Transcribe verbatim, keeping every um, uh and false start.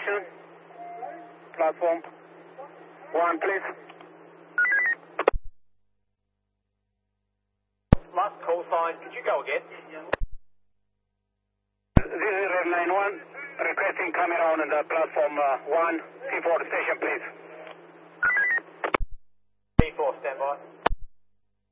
station. Platform one, please. Last call sign, could you go again? This is Red nine one, requesting camera on the platform uh, one, C four station, please. C four, stand by.